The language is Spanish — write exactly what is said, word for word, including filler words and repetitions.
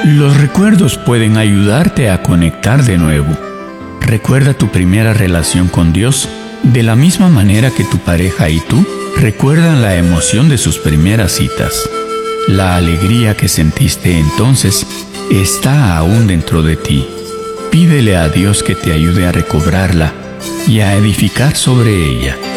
Los recuerdos pueden ayudarte a conectar de nuevo. Recuerda tu primera relación con Dios de la misma manera que tu pareja y tú recuerdan la emoción de sus primeras citas. La alegría que sentiste entonces está aún dentro de ti. Pídele a Dios que te ayude a recobrarla y a edificar sobre ella.